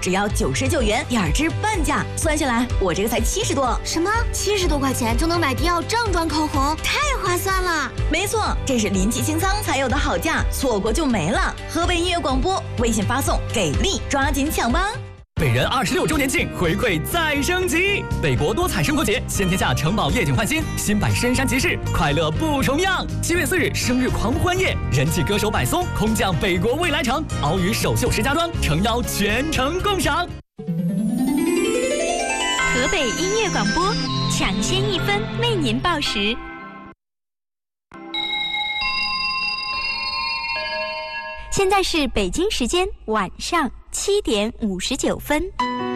只要99元，2支半价，算下来我这个才70多。 什么？70多块钱就能买迪奥正装口红，太划算了！ 没错，这是临期清仓才有的好价，错过就没了。河北音乐广播，微信发送给力，抓紧抢吧！ 北人26周年庆回馈再升级，北国多彩生活节，先天下城堡夜景焕新，新版深山集市，快乐不重样。7月4日生日狂欢夜，人气歌手柏松空降北国未来城，鳌鱼首秀石家庄，诚邀全程共赏。 河北音乐广播，抢先1分为您报时。现在是北京时间晚上7点59分。